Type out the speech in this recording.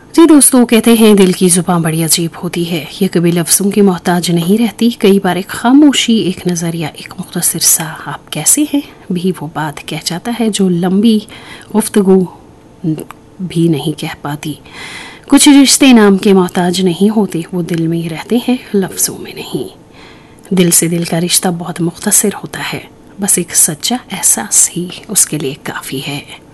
जी दोस्तों, कहते हैं दिल की जुबान बड़ी अजीब होती है। ये कभी लफ्ज़ों की मोहताज नहीं रहती। कई बार एक खामोशी, एक नज़र या एक मुख्तसर सा आप कैसे हैं भी वो बात कह जाता है जो लंबी गुफ्तगू भी नहीं कह पाती। कुछ रिश्ते नाम के मोहताज नहीं होते, वो दिल में ही रहते हैं, लफ्ज़ों में नहीं। दिल से दिल का रिश्ता बहुत मुख्तसर होता है, बस एक सच्चा एहसास ही उसके लिए काफ़ी है।